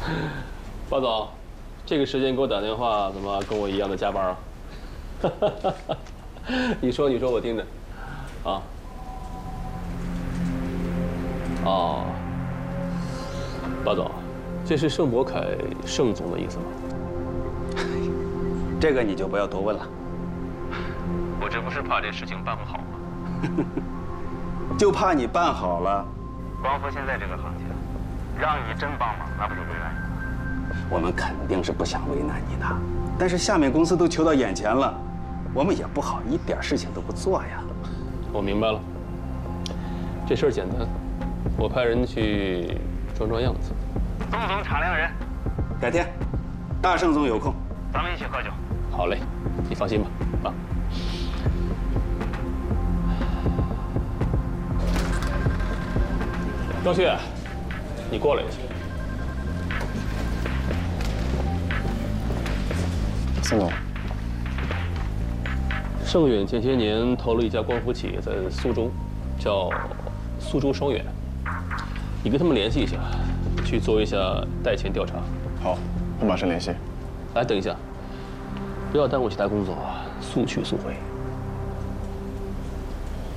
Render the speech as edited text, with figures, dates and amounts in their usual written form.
包总，这个时间给我打电话，怎么跟我一样的加班啊？你说，我听着。啊。哦，包总，这是盛博凯盛总的意思吗？ 这个你就不要多问了。 我这不是怕这事情办不好吗？ 就怕你办好了。 光伏现在这个行情，让你真帮忙，那不就为难你？ 我们肯定是不想为难你的，但是下面公司都求到眼前了，我们也不好一点事情都不做呀。 我明白了，这事儿简单，我派人去装样子。 宋总敞亮人， 改天，大盛总有空， 咱们一起喝酒。 好嘞，你放心吧，啊。张旭，你过来一下。 宋总， 盛远前些年投了一家光伏企业在苏州，叫苏州双远。你跟他们联系一下，去做一下贷前调查。 好，我马上联系。 哎，等一下，不要耽误其他工作，速去速回。